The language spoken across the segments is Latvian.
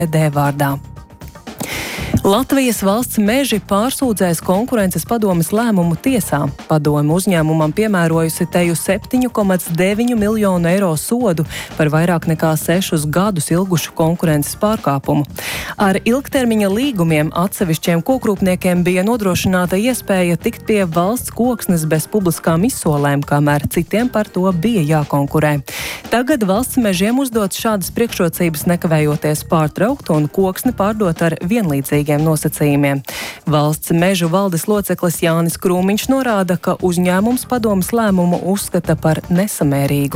D-vārdā. Latvijas valsts meži pārsūdzēs konkurences padomes lēmumu tiesā. Padome uzņēmumam piemērojusi teju 7,9 miljonu eiro sodu par vairāk nekā 6 gadus ilgušu konkurences pārkāpumu. Ar ilgtermiņa līgumiem atsevišķiem kokrūpniekiem bija nodrošināta iespēja tikt pie valsts koksnes bez publiskām izsolēm, kamēr citiem par to bija jākonkurē. Tagad valsts mežiem uzdots šādas priekšrocības nekavējoties pārtraukt un koksni pārdot ar vienlīdzīgiem nosacījumiem. Valsts mežu valdes loceklis Jānis Krūmiņš norāda, ka uzņēmums padomes lēmumu uzskata par nesamērīgu.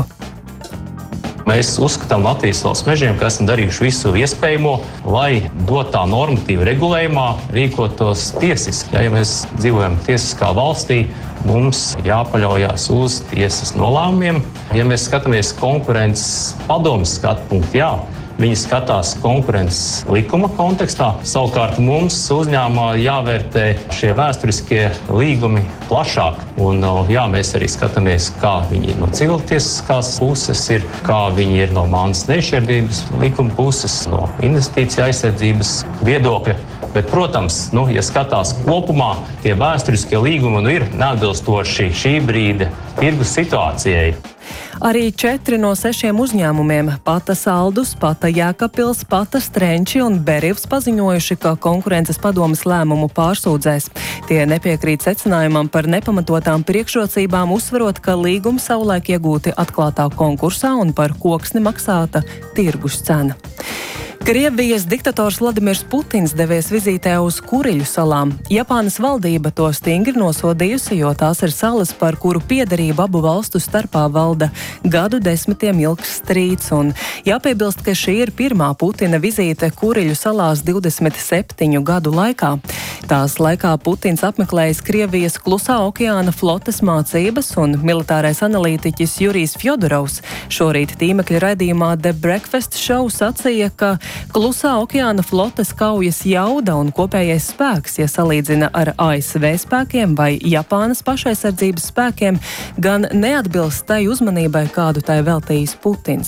Mēs uzskatām Latvijas valsts mežiem, ka esam darījuši visu iespējamo, lai dotā normatīva regulējumā rīkotos tiesiski. Ja mēs dzīvojam tiesiskā valstī, mums jāpaļaujas uz tiesas nolēmumiem. Ja mēs skatāmies konkurences padomes skatu punktu, jā, viņi skatās konkurences likuma kontekstā. Savukārt mums uzņēmumā jāvērtē šie vēsturiskie līgumi plašāk. Un, jā, mēs arī skatāmies, kā viņi ir no civiltiesiskās puses, kā viņi ir no manas nešķērdības likuma puses, no investīcija aizsardzības viedokļa. Bet, protams, ja skatās kopumā, tie vēsturiskie līgumi ir neatbilstoši šī brīža tirgus situācijai. Arī 4 no 6 uzņēmumiem – Pata Saldus, Pata Jēkabpils, Pata Strenči un Berivs paziņojuši, ka konkurences padomes lēmumu pārsūdzēs. Tie nepiekrīt secinājumam par nepamatotām priekšrocībām, uzsverot, ka līgumi savulaik iegūti atklātā konkursā un par koksni maksāta tirgus cena. Krievijas diktators Vladimirs Putins devies vizītē uz Kuriļu salām. Japānas valdība to stingri nosodījusi, jo tās ir salas, par kuru piederību abu valstu starpā valda gadu desmitiem ilgs strīds. Un jāpiebilst, ka šī ir pirmā Putina vizīte Kuriļu salās 27 gadu laikā. Tās laikā Putins apmeklējis Krievijas Klusā okeāna flotes mācības, un militārais analītiķis Jurijs Fjodorovs šorīt tīmekļa raidījumā The Breakfast Show sacīja, ka Klusā okeāna flotes kaujas jauda un kopējais spēks, ja salīdzina ar ASV spēkiem vai Japānas pašaizsardzības spēkiem, gan neatbilst tai uzmanībai, kādu tai veltījis Putins.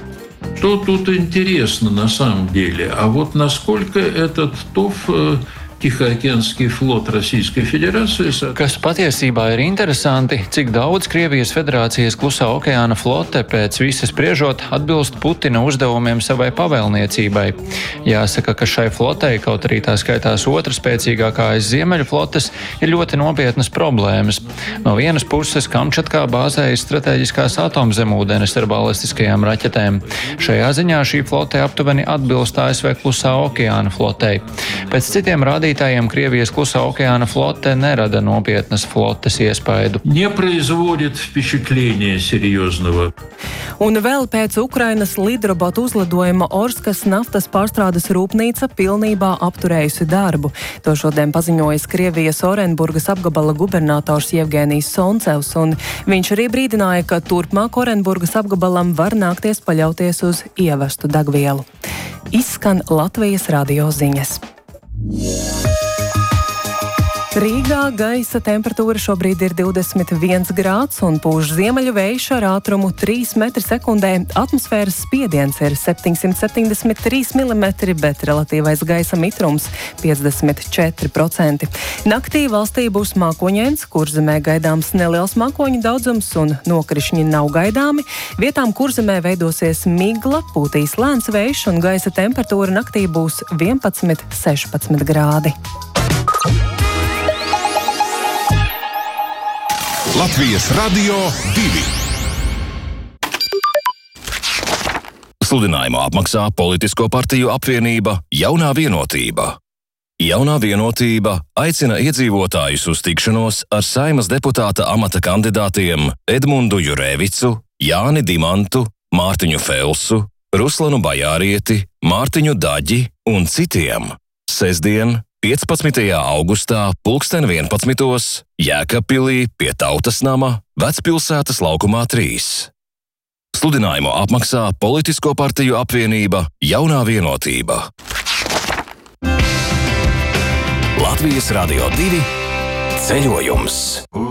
Что тут интересно на самом деле? А вот насколько этот ТОВ Тихоокеанский флот Российской Федерации. Kas patiesībā ir interesanti, cik daudz Krievijas Federācijas Klusā okeāna flote pēc visas spriežot atbilst Putina uzdevumiem savai pavēlniecībai. Jāsaka, ka šai flotei, kaut arī tā skaitās otra spēcīgākā aiz Ziemeļu flotes, ir ļoti nopietnas problēmas. No vienas puses Kamčatkā bāzējas strateģiskās atomzemūdenes ar balistiskajām raķetēm. Šajā ziņā šī flote aptuveni atbilst ASV Klusā okeāna flotei. Pēc citiem rādījumiem Krievijas Klusā okeāna flote nerada nopietnas flotes iespaidu. Un vēl pēc Ukrainas lidrobotu uzlidojuma Orskas naftas pārstrādes rūpnīca pilnībā apturējusi darbu. To šodien paziņojis Krievijas Orenburgas apgabala gubernators Jevgenijs Soncevs, un viņš arī brīdināja, ka turpmāk Orenburgas apgabalam var nākties paļauties uz ievestu degvielu. Izskan Latvijas radio ziņas. Rīgā gaisa temperatūra šobrīd ir 21 grāds un pūš ziemeļu vējš ar ātrumu 3 metri sekundē. Atmosfēras spiediens ir 773 mm, bet relatīvais gaisa mitrums 54%. Naktī valstī būs mākoņains, Kurzemē gaidāms neliels mākoņu daudzums un nokrišņi nav gaidāmi. Vietām Kurzemē veidosies migla, pūtīs lēns vējš un gaisa temperatūra naktī būs 11–16 grādi. Latvijas Radio 2. Sludinājumu apmaksā Politisko partiju apvienība Jaunā vienotība. Jaunā vienotība aicina iedzīvotājus uz tikšanos ar Saeimas deputāta amata kandidātiem Edmundu Jurēvicu, Jāni Dimantu, Mārtiņu Felsu, Ruslanu Bajārieti, Mārtiņu Daģi un citiem. Sestdien, 15. augustā, 11:00 Jēkabpilī pie Tautas nama, Vecpilsētas laukumā 3. Sludinājumu apmaksā Politisko partiju apvienība Jaunā vienotība. Latvijas Radio 2 ceļojums.